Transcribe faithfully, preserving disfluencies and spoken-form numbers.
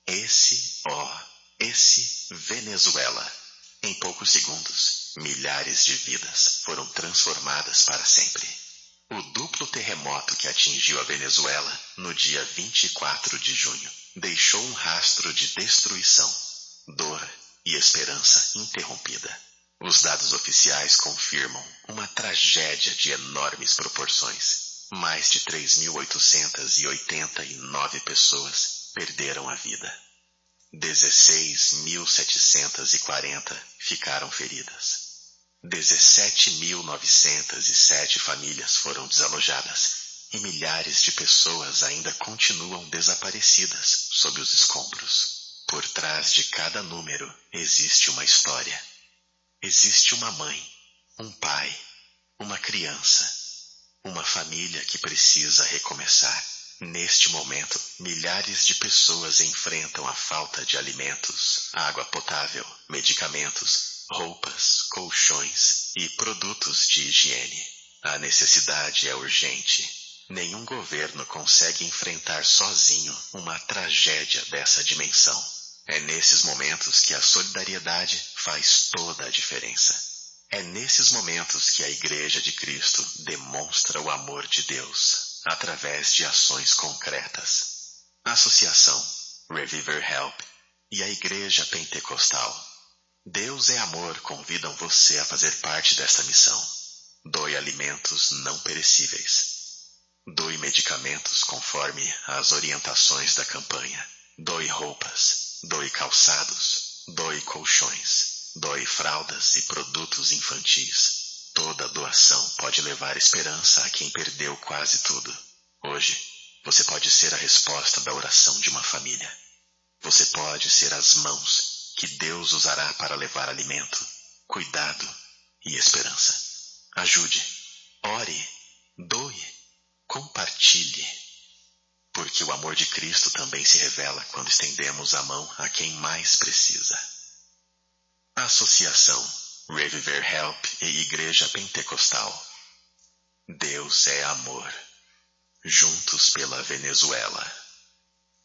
Esse, ó, esse Venezuela. Em poucos segundos, milhares de vidas foram transformadas para sempre. O duplo terremoto que atingiu a Venezuela no dia vinte e quatro de junho deixou um rastro de destruição, dor e esperança interrompida. Os dados oficiais confirmam uma tragédia de enormes proporções. Mais de três mil oitocentas e oitenta e nove pessoas perderam a vida. dezesseis mil setecentas e quarenta ficaram feridas. dezessete mil novecentas e sete famílias foram desalojadas e milhares de pessoas ainda continuam desaparecidas sob os escombros. Por trás de cada número existe uma história. Existe uma mãe, um pai, uma criança, uma família que precisa recomeçar. Neste momento, milhares de pessoas enfrentam a falta de alimentos, água potável, medicamentos, roupas, colchões e produtos de higiene. A necessidade é urgente. Nenhum governo consegue enfrentar sozinho uma tragédia dessa dimensão. É nesses momentos que a solidariedade faz toda a diferença. É nesses momentos que a Igreja de Cristo demonstra o amor de Deus através de ações concretas. A Associação Reviver Help e a Igreja Pentecostal Deus é Amor convidam você a fazer parte desta missão. Doe alimentos não perecíveis. Doe medicamentos conforme as orientações da campanha. Doe roupas. Doe calçados. Doe colchões. Doe fraldas e produtos infantis. Toda doação pode levar esperança a quem perdeu quase tudo. Hoje, você pode ser a resposta da oração de uma família. Você pode ser as mãos que Deus usará para levar alimento, cuidado e esperança. Ajude, ore, doe, compartilhe. Porque o amor de Cristo também se revela quando estendemos a mão a quem mais precisa. Associação Reviver Help e Igreja Pentecostal. Deus é amor. Juntos pela Venezuela.